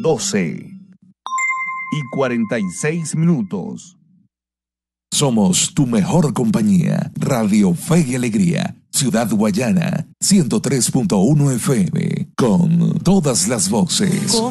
12:46. Somos tu mejor compañía. Radio Fe y Alegría, Ciudad Guayana, 103.1 FM, con todas las voces.